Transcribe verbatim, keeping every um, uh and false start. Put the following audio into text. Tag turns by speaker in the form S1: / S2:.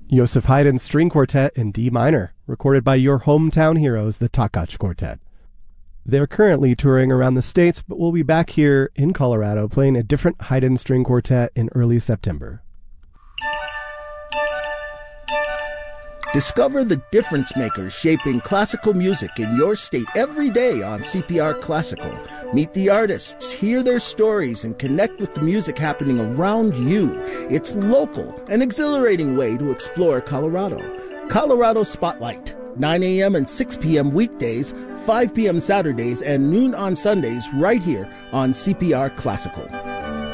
S1: Joseph Haydn's String Quartet in D minor, recorded by your hometown heroes, the Takach Quartet. They're currently touring around the States, but will be back here in Colorado playing a different Haydn String Quartet in early September.
S2: Discover the difference makers shaping classical music in your state every day on C P R Classical. Meet the artists, hear their stories, and connect with the music happening around you. It's local, an exhilarating way to explore Colorado. Colorado Spotlight, nine a.m. and six p.m. weekdays, five p.m. Saturdays, and noon on Sundays right here on C P R Classical.